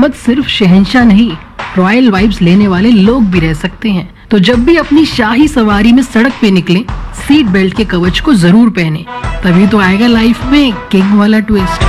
वक्त सिर्फ शहंशाह नहीं, रॉयल वाइब्स लेने वाले लोग भी रह सकते हैं। तो जब भी अपनी शाही सवारी में सड़क पे निकले, सीट बेल्ट के कवच को जरूर पहने, तभी तो आएगा लाइफ में किंग वाला ट्विस्ट।